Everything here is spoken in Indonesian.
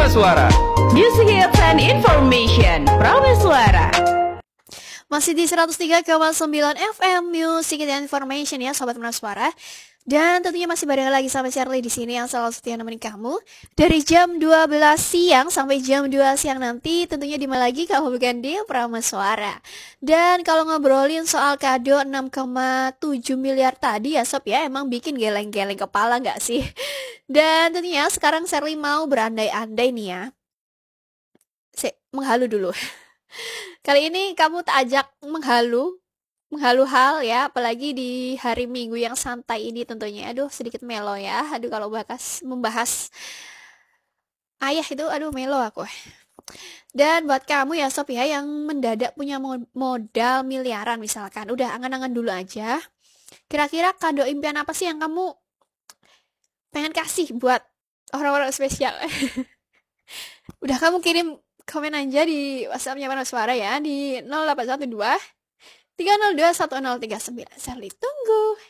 Prameswara. Music hits and information. Prameswara. Masih di 103,9 FM Music and Information ya Sobat Prameswara. Dan tentunya masih bareng lagi sama Shirley di sini yang selalu setia nemenin kamu dari jam 12 siang sampai jam 2 siang nanti. Tentunya di mana lagi kamu bukan di Prameswara. Dan kalau ngobrolin soal kado 6,7 miliar tadi ya Sob ya, emang bikin geleng-geleng kepala nggak sih? Dan tentunya sekarang Shirley mau berandai-andai nih ya. Menghalu dulu. Kali ini kamu tak ajak menghalu hal ya, apalagi di hari Minggu yang santai ini tentunya. Aduh, sedikit melo ya. Aduh, kalau membahas ayah itu, aduh melo aku. Dan buat kamu ya Sob ya, yang mendadak punya modal miliaran misalkan, udah angan-angan dulu aja. Kira-kira kado impian apa sih yang kamu pengen kasih buat orang-orang spesial? Udah kamu kirim komen aja di WhatsApp-nya Prameswara ya, di 0812 302 1039. Shirley tunggu.